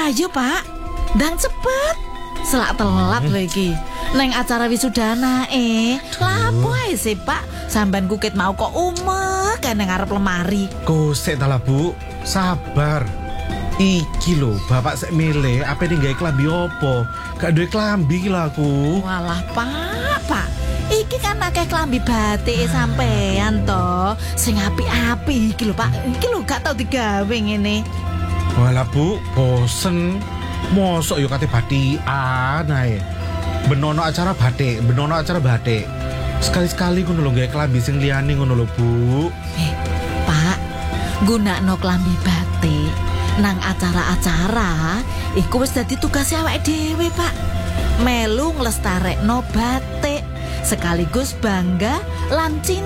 Ayo, Pak. Ndang cepet. Selak telat lho iki. Neng acara wisuda anake. Lapo ae sih, Pak? Sampean kukit mau kok umek nang ngarep lemari. Kosek ta lah, Bu. Sabar. Iki lho, bapak sek milih apa ning gawe klambi opo? Gak duwe klambi iki lho aku. Walah, Pak. Iki kan akeh klambi batik sampean to. Sing apik-apik iki lho, Pak. Iki lho gak tau digawe ngene. Walah, Bu, bosen. Mosok yo kate batikan ae. Benono acara batik. Sekali-sekali ngono lho gawe klambi sing liyane ngono lho, Bu. Pak, gunakno klambi batik nang acara-acara iku wis dadi tugas awake dhewe, Pak. Melu nglestarekno batik sekaligus bangga lan